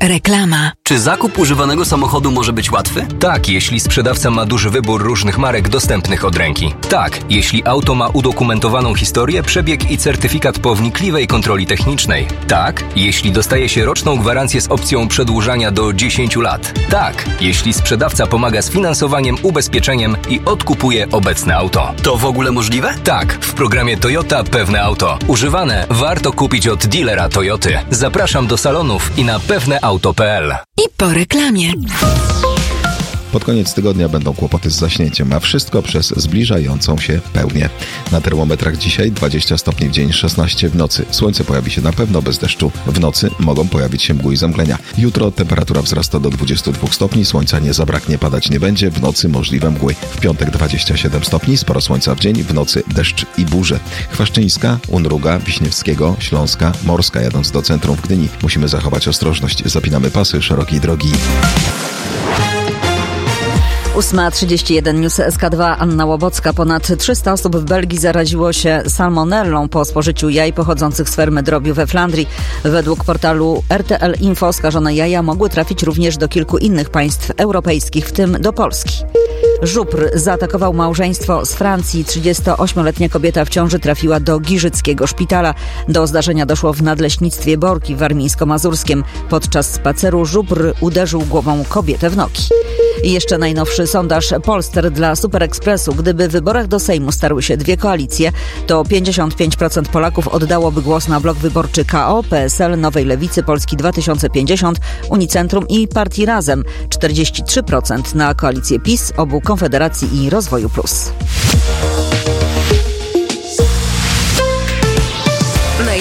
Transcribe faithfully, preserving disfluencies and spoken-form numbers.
Reklama. Czy zakup używanego samochodu może być łatwy? Tak, jeśli sprzedawca ma duży wybór różnych marek dostępnych od ręki. Tak, jeśli auto ma udokumentowaną historię, przebieg i certyfikat po wnikliwej kontroli technicznej. Tak, jeśli dostaje się roczną gwarancję z opcją przedłużania do dziesięciu lat. Tak, jeśli sprzedawca pomaga z finansowaniem, ubezpieczeniem i odkupuje obecne auto. To w ogóle możliwe? Tak, w programie Toyota Pewne Auto. Używane warto kupić od dealera Toyoty. Zapraszam do salonów i na pewne auto kropka p l. I po reklamie. Pod koniec tygodnia będą kłopoty z zaśnięciem, a wszystko przez zbliżającą się pełnię. Na termometrach dzisiaj dwadzieścia stopni w dzień, szesnaście w nocy. Słońce pojawi się na pewno bez deszczu. W nocy mogą pojawić się mgły i zamglenia. Jutro temperatura wzrasta do dwudziestu dwóch stopni, słońca nie zabraknie, padać nie będzie, w nocy możliwe mgły. W piątek dwadzieścia siedem stopni, sporo słońca w dzień, w nocy deszcz i burze. Chwaszczyńska, Unruga, Wiśniewskiego, Śląska, Morska jadąc do centrum w Gdyni. Musimy zachować ostrożność, zapinamy pasy szerokiej drogi. ósma trzydzieści jeden, News S K dwa, Anna Łobocka. Ponad trzysta osób w Belgii zaraziło się salmonellą po spożyciu jaj pochodzących z fermy drobiu we Flandrii. Według portalu R T L Info skażone jaja mogły trafić również do kilku innych państw europejskich, w tym do Polski. Żubr zaatakował małżeństwo z Francji. trzydziestoośmioletnia kobieta w ciąży trafiła do giżyckiego szpitala. Do zdarzenia doszło w nadleśnictwie Borki w Warmińsko-Mazurskiem. Podczas spaceru żubr uderzył głową kobietę w nogi. I jeszcze najnowszy sondaż Polster dla Super Expressu. Gdyby w wyborach do Sejmu starły się dwie koalicje, to pięćdziesiąt pięć procent Polaków oddałoby głos na blok wyborczy K O, P S L, Nowej Lewicy, Polski dwa tysiące pięćdziesiąt, Unicentrum i Partii Razem. czterdzieści trzy procent na koalicję PiS, obu Konfederacji i Rozwoju Plus.